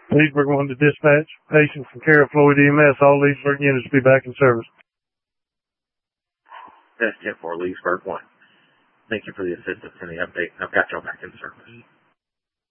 Leesburg 1 to dispatch. Patient from care of Floyd EMS. All Leesburg units be back in service. That's 10-4, Leesburg 1. Thank you for the assistance and the update. I've got y'all back in service.